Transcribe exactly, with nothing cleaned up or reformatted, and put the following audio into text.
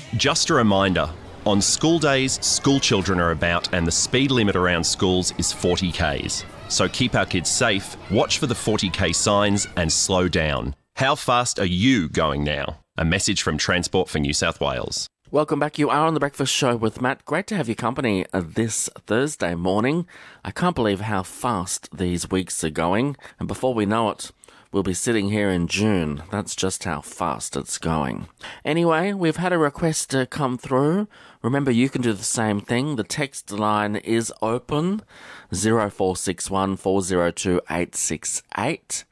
Just a reminder, on school days, school children are about and the speed limit around schools is forty kays. So keep our kids safe, watch for the forty k signs and slow down. How fast are you going now? A message from Transport for New South Wales. Welcome back. You are on The Breakfast Show with Matt. Great to have your company uh, this Thursday morning. I can't believe how fast these weeks are going. And before we know it, we'll be sitting here in June. That's just how fast it's going. Anyway, we've had a request to come through. Remember, you can do the same thing. The text line is open, zero four six one four zero two eight six eight.